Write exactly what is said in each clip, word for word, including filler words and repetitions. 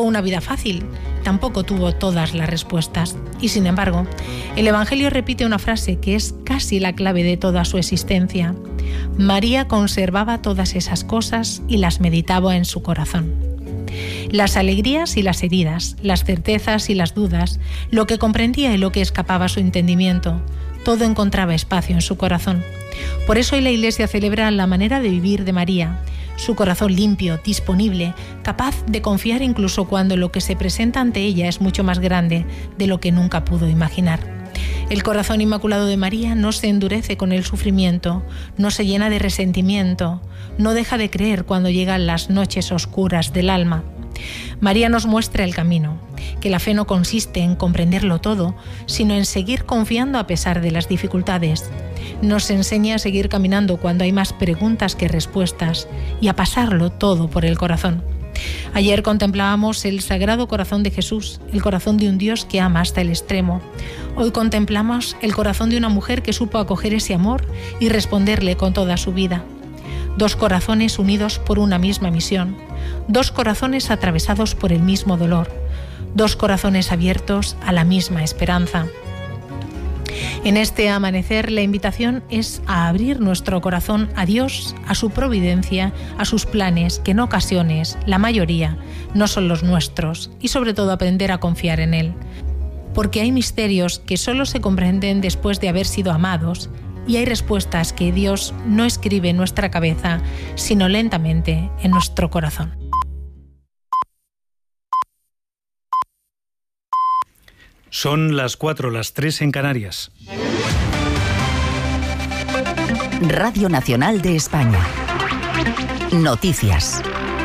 una vida fácil, tampoco tuvo todas las respuestas. Y sin embargo, el Evangelio repite una frase que es casi la clave de toda su existencia. María conservaba todas esas cosas y las meditaba en su corazón. Las alegrías y las heridas, las certezas y las dudas, lo que comprendía y lo que escapaba a su entendimiento, todo encontraba espacio en su corazón. Por eso hoy la Iglesia celebra la manera de vivir de María, su corazón limpio, disponible, capaz de confiar incluso cuando lo que se presenta ante ella es mucho más grande de lo que nunca pudo imaginar. El corazón inmaculado de María no se endurece con el sufrimiento, no se llena de resentimiento, no deja de creer cuando llegan las noches oscuras del alma. María nos muestra el camino, que la fe no consiste en comprenderlo todo, sino en seguir confiando a pesar de las dificultades. Nos enseña a seguir caminando cuando hay más preguntas que respuestas y a pasarlo todo por el corazón. Ayer contemplábamos el Sagrado Corazón de Jesús, el corazón de un Dios que ama hasta el extremo. Hoy contemplamos el corazón de una mujer que supo acoger ese amor y responderle con toda su vida. Dos corazones unidos por una misma misión, dos corazones atravesados por el mismo dolor, dos corazones abiertos a la misma esperanza. En este amanecer, la invitación es a abrir nuestro corazón a Dios, a su providencia, a sus planes, que en ocasiones, la mayoría, no son los nuestros, y sobre todo aprender a confiar en Él. Porque hay misterios que solo se comprenden después de haber sido amados, y hay respuestas que Dios no escribe en nuestra cabeza, sino lentamente en nuestro corazón. Son las cuatro, las tres en Canarias. Radio Nacional de España. Noticias.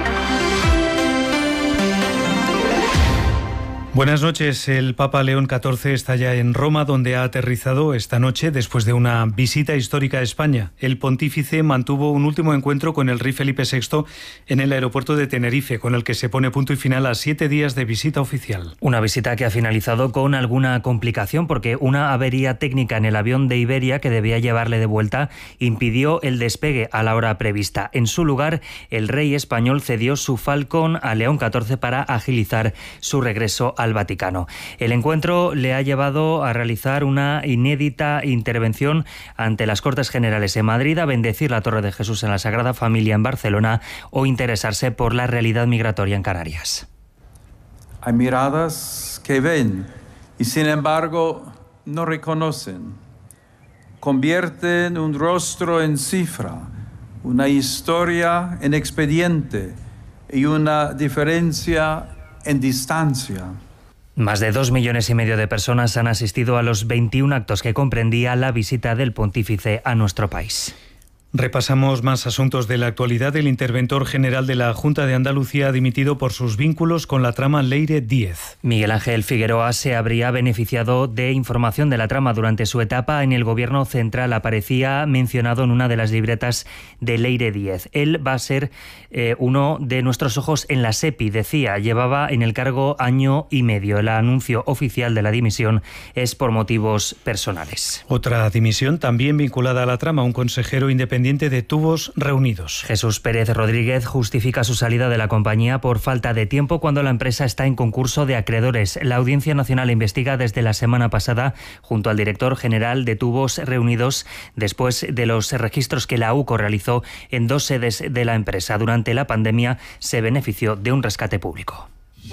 Buenas noches. El Papa León catorce está ya en Roma, donde ha aterrizado esta noche después de una visita histórica a España. El pontífice mantuvo un último encuentro con el rey Felipe sexto en el aeropuerto de Tenerife, con el que se pone punto y final a siete días de visita oficial. Una visita que ha finalizado con alguna complicación, porque una avería técnica en el avión de Iberia que debía llevarle de vuelta impidió el despegue a la hora prevista. En su lugar, el rey español cedió su Falcon a León catorce para agilizar su regreso a al Vaticano. El encuentro le ha llevado a realizar una inédita intervención ante las Cortes Generales en Madrid, a bendecir la Torre de Jesús en la Sagrada Familia en Barcelona o interesarse por la realidad migratoria en Canarias. Hay miradas que ven y sin embargo no reconocen. Convierten un rostro en cifra, una historia en expediente y una diferencia en distancia. Más de dos millones y medio de personas han asistido a los veintiún actos que comprendía la visita del pontífice a nuestro país. Repasamos más asuntos de la actualidad. El interventor general de la Junta de Andalucía ha dimitido por sus vínculos con la trama Leire Díez. Miguel Ángel Figueroa se habría beneficiado de información de la trama durante su etapa en el gobierno central. Aparecía mencionado en una de las libretas de Leire Díez. Él va a ser eh, uno de nuestros ojos en la SEPI, decía. Llevaba en el cargo año y medio. El anuncio oficial de la dimisión es por motivos personales. Otra dimisión también vinculada a la trama. Un consejero independiente de Tubos Reunidos. Jesús Pérez Rodríguez justifica su salida de la compañía por falta de tiempo cuando la empresa está en concurso de acreedores. La Audiencia Nacional investiga desde la semana pasada junto al director general de Tubos Reunidos después de los registros que la UCO realizó en dos sedes de la empresa. Durante la pandemia se benefició de un rescate público.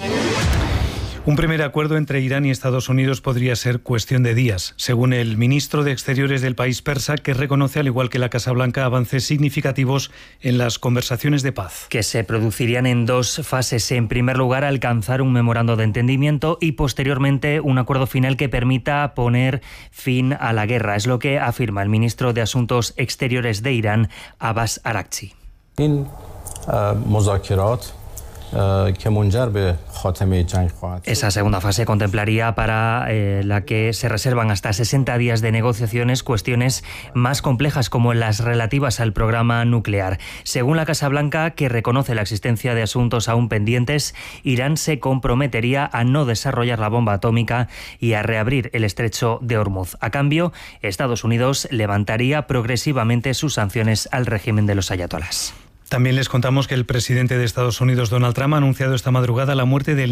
Un primer acuerdo entre Irán y Estados Unidos podría ser cuestión de días, según el ministro de Exteriores del país persa, que reconoce, al igual que la Casa Blanca, avances significativos en las conversaciones de paz. Que se producirían en dos fases. En primer lugar, alcanzar un memorando de entendimiento y posteriormente un acuerdo final que permita poner fin a la guerra. Es lo que afirma el ministro de Asuntos Exteriores de Irán, Abbas Araghchi. In, uh, Esa segunda fase contemplaría para eh, la que se reservan hasta sesenta días de negociaciones cuestiones más complejas como las relativas al programa nuclear. Según la Casa Blanca, que reconoce la existencia de asuntos aún pendientes, Irán se comprometería a no desarrollar la bomba atómica y a reabrir el estrecho de Hormuz. A cambio, Estados Unidos levantaría progresivamente sus sanciones al régimen de los ayatolás. También les contamos que el presidente de Estados Unidos, Donald Trump, ha anunciado esta madrugada la muerte del